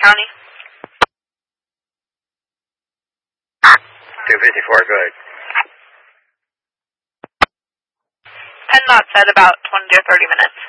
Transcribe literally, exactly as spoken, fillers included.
County. two fifty-four, go ahead. Pen knots at about twenty to thirty minutes.